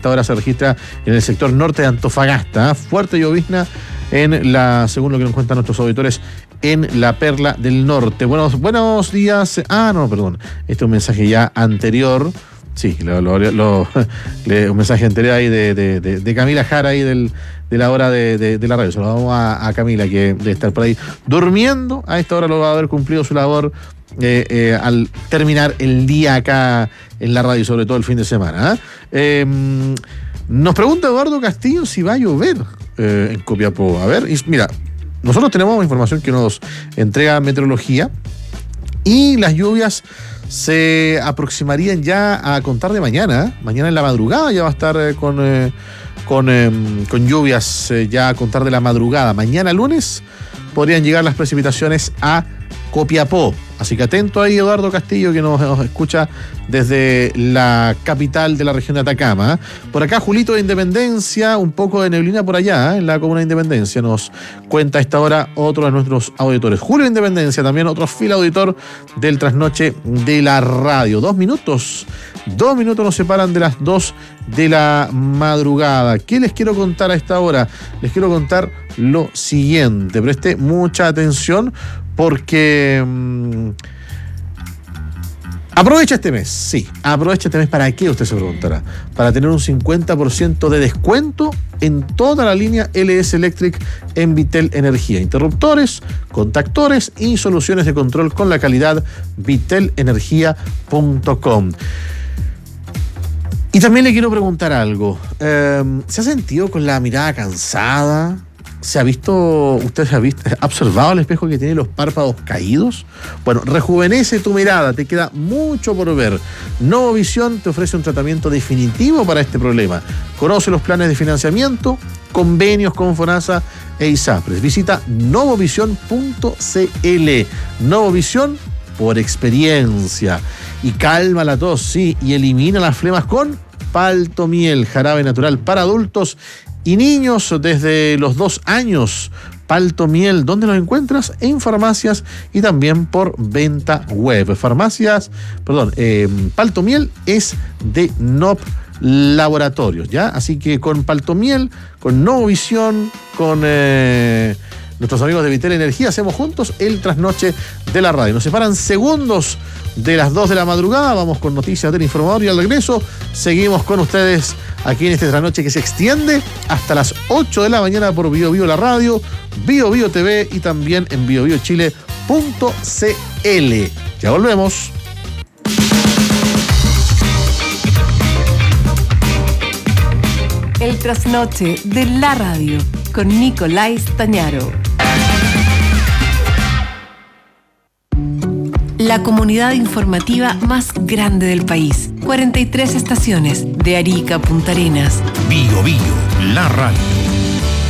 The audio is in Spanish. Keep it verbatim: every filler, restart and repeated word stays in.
esta hora se registra en el sector norte de Antofagasta. Fuerte llovizna en la, según lo que nos cuentan nuestros auditores, en la Perla del Norte. Buenos, buenos días. Ah, no, perdón. Este es un mensaje ya anterior. Sí, lo, lo, lo, le, un mensaje anterior ahí de, de, de, de Camila Jara ahí del, de la hora de, de, de la radio. Saludamos a, a Camila, que debe estar por ahí durmiendo. A esta hora lo va a haber cumplido su labor eh, eh, al terminar el día acá en la radio, sobre todo el fin de semana. ¿eh? Eh, nos pregunta Eduardo Castillo si va a llover eh, en Copiapó. A ver, y mira, nosotros tenemos información que nos entrega Meteorología y las lluvias se aproximarían ya a contar de mañana. Mañana en la madrugada ya va a estar eh, con, eh, con, eh, con lluvias eh, ya a contar de la madrugada. Mañana lunes podrían llegar las precipitaciones a Copiapó. Así que atento ahí, Eduardo Castillo, que nos, nos escucha desde la capital de la región de Atacama. Por acá, Julito de Independencia, un poco de neblina por allá, ¿eh? En la comuna de Independencia, nos cuenta a esta hora otro de nuestros auditores. Julio de Independencia, también otro fiel auditor del trasnoche de la radio. Dos minutos, dos minutos nos separan de las dos de la madrugada. ¿Qué les quiero contar a esta hora? Les quiero contar lo siguiente. Preste mucha atención porque mmm, aprovecha este mes, sí, aprovecha este mes. ¿Para qué? Usted se preguntará. Para tener un cincuenta por ciento de descuento en toda la línea L S Electric en Vitel Energía. Interruptores, contactores y soluciones de control con la calidad vitel energía punto com. Y también le quiero preguntar algo. Eh, ¿Se ha sentido con la mirada cansada? ¿Se ha visto, usted se ha visto, ha observado el espejo que tiene los párpados caídos? Bueno, rejuvenece tu mirada, te queda mucho por ver. Novovisión te ofrece un tratamiento definitivo para este problema. Conoce los planes de financiamiento, convenios con FONASA e ISAPRES. Visita novovisión punto c l. Novovisión por experiencia. Y calma la tos, sí, y elimina las flemas con Paltomiel, jarabe natural para adultos y niños desde los dos años. Paltomiel, ¿dónde lo encuentras? En farmacias y también por venta web. Farmacias, perdón, eh, Paltomiel es de N O P Laboratorios, ¿ya? Así que con Paltomiel, con Novovisión, con eh, nuestros amigos de Vitel Energía, hacemos juntos el trasnoche de la radio. Nos separan segundos de las dos de la madrugada. Vamos con noticias del informador y al regreso seguimos con ustedes aquí en este trasnoche que se extiende hasta las ocho de la mañana por Bio Bio la radio, Bio Bio T V y también en bio bio chile punto c l. Ya volvemos. El trasnoche de la radio con Nicolás Tañaro. La comunidad informativa más grande del país. cuarenta y tres estaciones de Arica a Punta Arenas. Bio Bio, la radio.